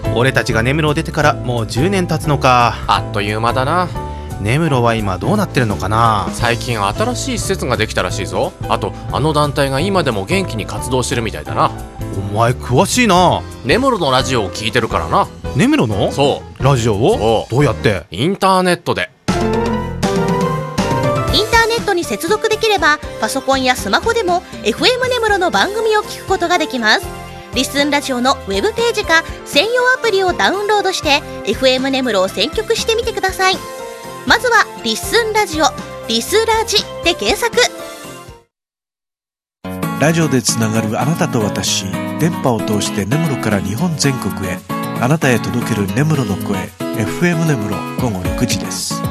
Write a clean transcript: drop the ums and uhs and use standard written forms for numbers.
俺たちが根室を出てからもう10年経つのか。 あっという間だな。 根室は今どうなってるのかな。 最近新しい施設ができたらしいぞ。あと団体が今でも元気に活動してるみたいだな。 お前詳しいな。 根室のラジオを聞いてるからな。 根室のそうラジオをそうどうやって。 インターネットで。 インターネットに接続できればパソコンやスマホでも FM 根室の番組を聞くことができます。リッスンラジオのウェブページか専用アプリをダウンロードして FM 根室を選曲してみてください。まずはリッスンラジオ、リスラジで検索。 ラジオでつながるあなたと私、電波を通して根室から日本全国へ、あなたへ届ける根室の声、FM 根室午後6時です。